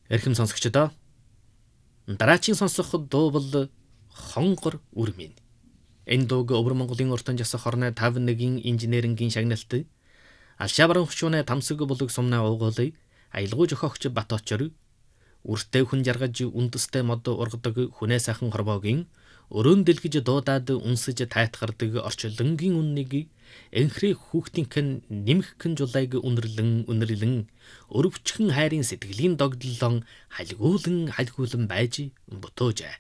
Эрхэм сонсогчдоо дараагийн сонсох дуу бол хонгор үр минь. Энэ дууг Өвөр Монголын уртан жасах хорны 51-ийн инженерингийн шагналт Алшаабарын хүчүүнэ тамсаг булаг сумна уугуулыг аялгуу жохогч бат очор үртэй хүн жаргаж үндэстэй мод ургадаг хүнээ сайхан хорвоогийн өрөөн дэлгэж дуудаад үнсэж тайтгардаг орчлонгийн үннийг энхрээ хүүхдийнхэн нэмххэн жулайг үнэрлэн өрөвчхөн хайрын сэтгэлийн догдлон хальгуулан байж ботоожээ.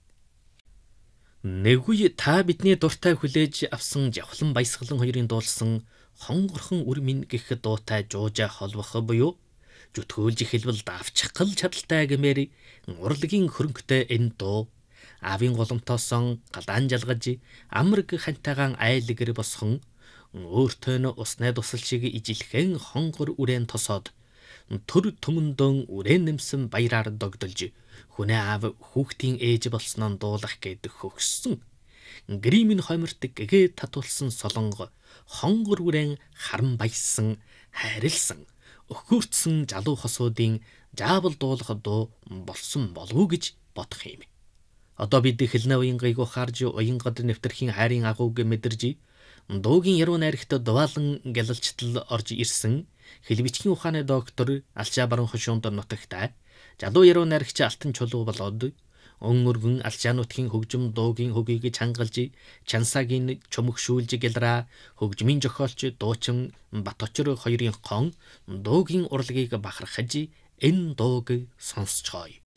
Нэгүй та бидний дуртай хүлээж авсан Жавхлан Баясгалан хоёрын дуулсан хонгорхон үр минь гэх дуутай жуужа холбох буюу зүтгөөлж хэлбэл давчхал чадaltaй гэмээр урлагийн хөрөнгөтэй энэ дуу аавын голомтоосон галаан жалгаж амраг хантайгаан айлгэр босхон өөртөө нь усны тусал шиг ижилхэн хонгор үрээн тосоод төр төмөндөн үрээн нэмсэн баяраар догдолж хүнээ аав хүүхдийн ээж болсноо дуулах гээд хөгссөн гримийн хомирт гэгээ татуулсан солонго хонгор үрээн харан баяссан хайрлсан өхөөрцсөн жалуу хосуудын жаавал дуулах дуу болсон болов уу гэж бодох юм. Одоо бид хэлнэ уянгыг ухаарж уянгад нэвтэрхийн хайрын агууг мэдэрж дуугийн яруу найрагт дуваалан гялалчтал орж ирсэн хэлбичгийн ухааны доктор Алшаабарын хошуунд нутагтай жалуу яруу найрагч алтан чулуу болоод өн өргөн алшаануудын хөгжим дуугийн хөгийг чангалж чансагийн чөмөгшүүлж гялраа хөгжмийн зохиолч дуучин бат очор хоёрын хон дуугийн урлагийг бахархаж энэ дууг сонсцгоё.